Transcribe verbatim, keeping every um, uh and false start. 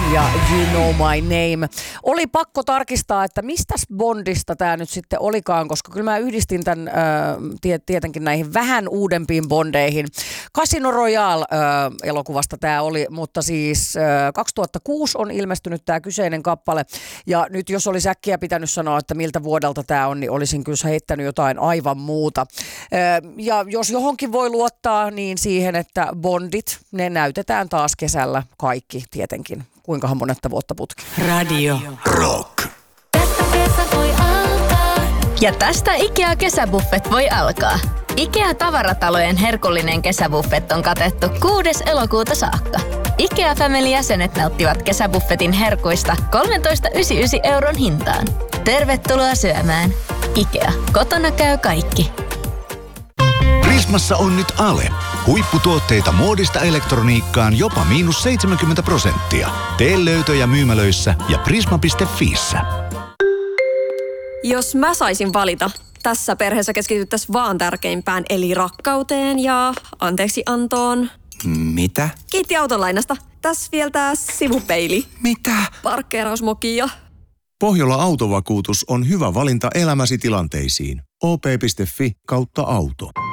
ja You Know My Name. Oli pakko tarkistaa, että mistäs Bondista tämä nyt sitten olikaan, koska kyllä mä yhdistin tämän äh, tietenkin näihin vähän uudempiin Bondeihin. Casino Royale-elokuvasta äh, tämä oli, mutta siis äh, kaksituhattakuusi on ilmestynyt tämä kyseinen kappale. Ja nyt jos olisi äkkiä pitänyt sanoa, että miltä vuodelta tämä on, niin olisin kyllä heittänyt jotain aivan muuta. Äh, ja jos johonkin voi luottaa, niin siihen, että Bondit, ne näytetään taas kesällä kaikki tietenkin. Kuinkahan monetta vuotta putki. Radio Rock. Tästä kesä voi alkaa. Ja tästä IKEA-kesäbuffet voi alkaa. IKEA-tavaratalojen herkullinen kesäbuffet on katettu kuudes elokuuta saakka. IKEA Family-jäsenet nauttivat kesäbuffetin herkuista kolmetoista pilkku yhdeksänkymmentäyhdeksän euron hintaan. Tervetuloa syömään. IKEA. Kotona käy kaikki. Prismassa on nyt Ale. Huipputuotteita muodista elektroniikkaan jopa miinus seitsemänkymmentä prosenttia. Tee löytöjä myymälöissä ja prisma piste fiissä. Jos mä saisin valita, tässä perheessä keskityttäisiin vaan tärkeimpään, eli rakkauteen ja anteeksi antoon. Mitä? Kiitti autolainasta. Tässä vielä tää sivupeili. Mitä? Parkkeerausmoki ja... Pohjola Autovakuutus on hyvä valinta elämäsi tilanteisiin. o p piste fi kautta auto.